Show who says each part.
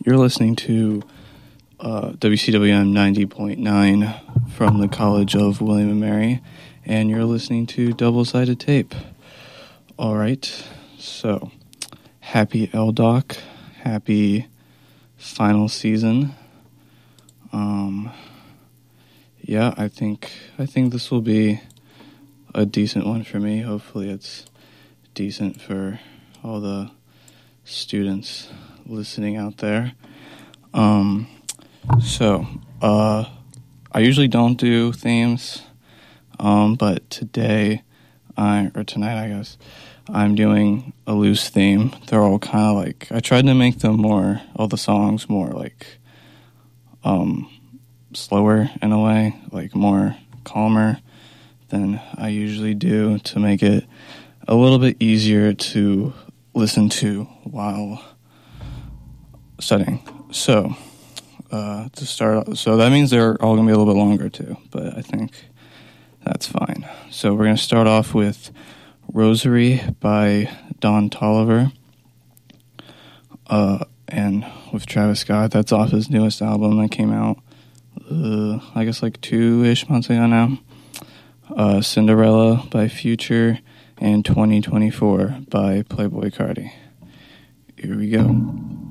Speaker 1: You're listening to WCWM 90.9 from the College of William and Mary, and you're listening to Double-Sided Tape. All right, so happy LDOC, happy final season. Yeah, I think this will be a decent one for me. Hopefully it's decent for all the students listening out there. I usually don't do themes, but tonight, I guess, I'm doing a loose theme. They're all kind of like, I tried to make them all the songs more like, slower in a way, like more calmer than I usually do, to make it a little bit easier to listen to while studying. So, to start, so that means they're all going to be a little bit longer too, but I think that's fine. So we're going to start off with Rosary by Don Toliver, and with Travis Scott. That's off his newest album that came out, I guess like 2-ish months ago now. Cinderella by Future, and 2024 by Playboi Carti. Here we go.